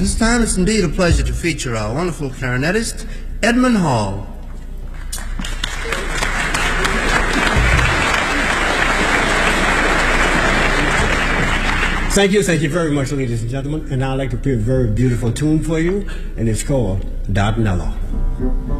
this time it's indeed a pleasure to feature our wonderful clarinetist, Edmund Hall. Thank you very much, ladies and gentlemen. And I'd like to play a very beautiful tune for you, and it's called Dardanello.